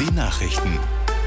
Nachrichten.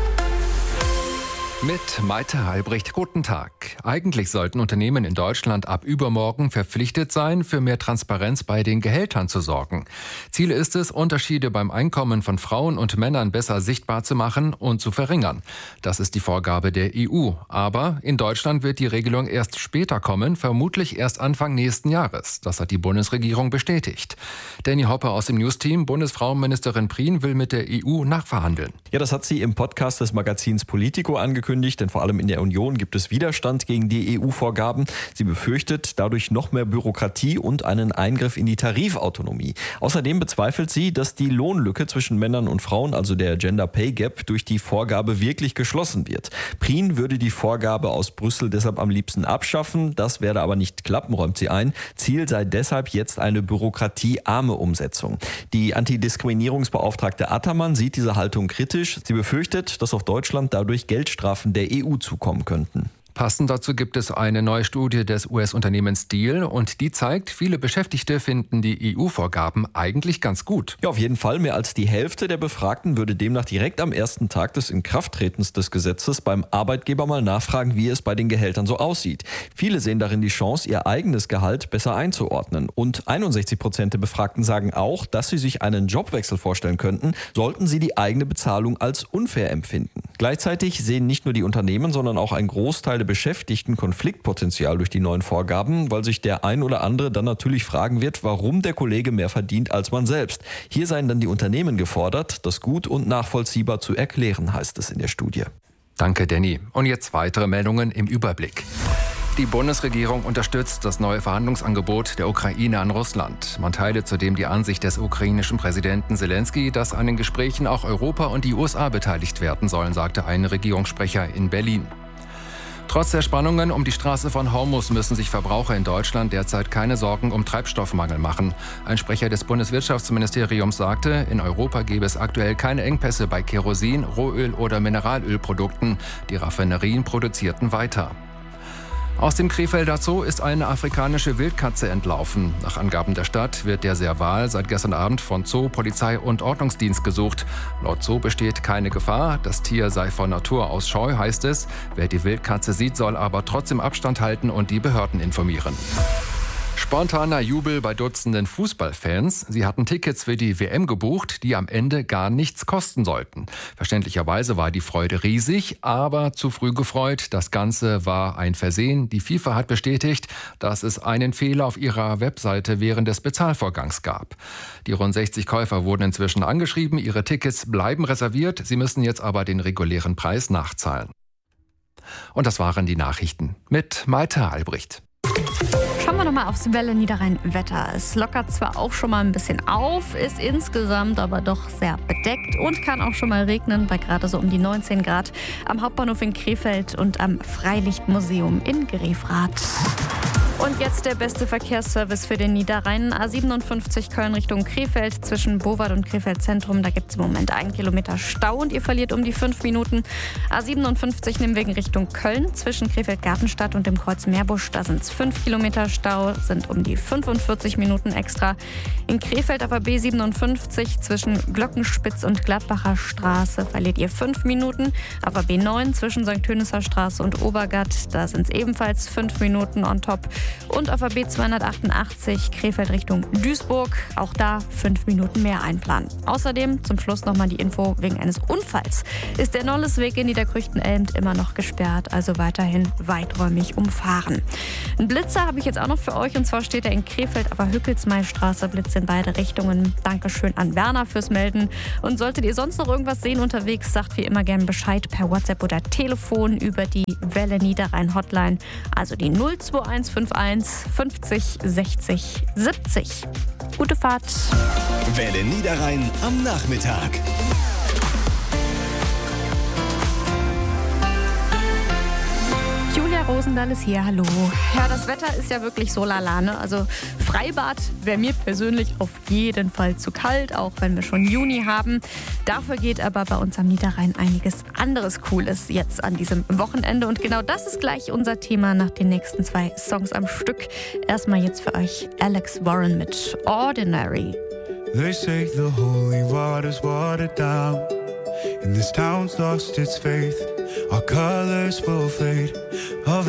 Mit Maite Halbricht, guten Tag. Eigentlich sollten Unternehmen in Deutschland ab übermorgen verpflichtet sein, für mehr Transparenz bei den Gehältern zu sorgen. Ziel ist es, Unterschiede beim Einkommen von Frauen und Männern besser sichtbar zu machen und zu verringern. Das ist die Vorgabe der EU. Aber in Deutschland wird die Regelung erst später kommen, vermutlich erst Anfang nächsten Jahres. Das hat die Bundesregierung bestätigt. Danny Hoppe aus dem Newsteam, Bundesfrauenministerin Prien will mit der EU nachverhandeln. Ja, das hat sie im Podcast des Magazins Politico angekündigt, denn vor allem in der Union gibt es Widerstand gegen die EU-Vorgaben. Sie befürchtet dadurch noch mehr Bürokratie und einen Eingriff in die Tarifautonomie. Außerdem bezweifelt sie, dass die Lohnlücke zwischen Männern und Frauen, also der Gender Pay Gap, durch die Vorgabe wirklich geschlossen wird. Prien würde die Vorgabe aus Brüssel deshalb am liebsten abschaffen. Das werde aber nicht klappen, räumt sie ein. Ziel sei deshalb jetzt eine bürokratiearme Umsetzung. Die Antidiskriminierungsbeauftragte Attermann sieht diese Haltung kritisch. Sie befürchtet, dass auf Deutschland dadurch Geldstrafen der EU zukommen könnten. Passend dazu gibt es eine neue Studie des US-Unternehmens Diehl und die zeigt, viele Beschäftigte finden die EU-Vorgaben eigentlich ganz gut. Ja, auf jeden Fall. Mehr als die Hälfte der Befragten würde demnach direkt am ersten Tag des Inkrafttretens des Gesetzes beim Arbeitgeber mal nachfragen, wie es bei den Gehältern so aussieht. Viele sehen darin die Chance, ihr eigenes Gehalt besser einzuordnen. Und 61% der Befragten sagen auch, dass sie sich einen Jobwechsel vorstellen könnten, sollten sie die eigene Bezahlung als unfair empfinden. Gleichzeitig sehen nicht nur die Unternehmen, sondern auch ein Großteil der Beschäftigten Konfliktpotenzial durch die neuen Vorgaben, weil sich der ein oder andere dann natürlich fragen wird, warum der Kollege mehr verdient als man selbst. Hier seien dann die Unternehmen gefordert, das gut und nachvollziehbar zu erklären, heißt es in der Studie. Danke, Danny. Und jetzt weitere Meldungen im Überblick. Die Bundesregierung unterstützt das neue Verhandlungsangebot der Ukraine an Russland. Man teile zudem die Ansicht des ukrainischen Präsidenten Zelensky, dass an den Gesprächen auch Europa und die USA beteiligt werden sollen, sagte ein Regierungssprecher in Berlin. Trotz der Spannungen um die Straße von Hormuz müssen sich Verbraucher in Deutschland derzeit keine Sorgen um Treibstoffmangel machen. Ein Sprecher des Bundeswirtschaftsministeriums sagte, in Europa gebe es aktuell keine Engpässe bei Kerosin, Rohöl oder Mineralölprodukten. Die Raffinerien produzierten weiter. Aus dem Krefelder Zoo ist eine afrikanische Wildkatze entlaufen. Nach Angaben der Stadt wird der Serval seit gestern Abend von Zoo, Polizei und Ordnungsdienst gesucht. Laut Zoo besteht keine Gefahr. Das Tier sei von Natur aus scheu, heißt es. Wer die Wildkatze sieht, soll aber trotzdem Abstand halten und die Behörden informieren. Spontaner Jubel bei Dutzenden Fußballfans. Sie hatten Tickets für die WM gebucht, die am Ende gar nichts kosten sollten. Verständlicherweise war die Freude riesig, aber zu früh gefreut. Das Ganze war ein Versehen. Die FIFA hat bestätigt, dass es einen Fehler auf ihrer Webseite während des Bezahlvorgangs gab. Die rund 60 Käufer wurden inzwischen angeschrieben. Ihre Tickets bleiben reserviert. Sie müssen jetzt aber den regulären Preis nachzahlen. Und das waren die Nachrichten mit Maite Halbricht. Schauen wir nochmal aufs Welle-Niederrhein-Wetter. Es lockert zwar auch schon mal ein bisschen auf, ist insgesamt aber doch sehr bedeckt und kann auch schon mal regnen bei gerade so um die 19 Grad am Hauptbahnhof in Krefeld und am Freilichtmuseum in Grefrath. Und jetzt der beste Verkehrsservice für den Niederrhein. A57 Köln Richtung Krefeld zwischen Bowald und Krefeld Zentrum. Da gibt es im Moment 1 Kilometer Stau und ihr verliert um die 5 Minuten. A57 Nimwegen Richtung Köln zwischen Krefeld Gartenstadt und dem Kreuz Meerbusch. Da sind es 5 Kilometer Stau, sind um die 45 Minuten extra. In Krefeld auf B57 zwischen Glockenspitz und Gladbacher Straße verliert ihr 5 Minuten. Auf B9 zwischen St. Tönisser Straße und Obergatt. Da sind es ebenfalls 5 Minuten on top. Und auf B288 Krefeld Richtung Duisburg, auch da 5 Minuten mehr einplanen. Außerdem zum Schluss nochmal die Info, wegen eines Unfalls ist der Nollesweg in Niederkrüchten-Elmt immer noch gesperrt, also weiterhin weiträumig umfahren. Einen Blitzer habe ich jetzt auch noch für euch und zwar steht er in Krefeld auf der Hückelsmeistraße, Blitz in beide Richtungen. Dankeschön an Werner fürs Melden und solltet ihr sonst noch irgendwas sehen unterwegs, sagt wie immer gerne Bescheid per WhatsApp oder Telefon über die Welle Niederrhein Hotline, also die 02151 50 60 70. Gute Fahrt. Welle Niederrhein am Nachmittag. Julia Rosendahl ist hier, hallo. Ja, das Wetter ist ja wirklich so lala, ne? Also Freibad wäre mir persönlich auf jeden Fall zu kalt, auch wenn wir schon Juni haben. Dafür geht aber bei uns am Niederrhein einiges anderes Cooles jetzt an diesem Wochenende. Und genau das ist gleich unser Thema nach den nächsten 2 Songs am Stück. Erstmal jetzt für euch Alex Warren mit Ordinary. They say the holy water's watered down. and this town's lost its faith. Our colors will fade.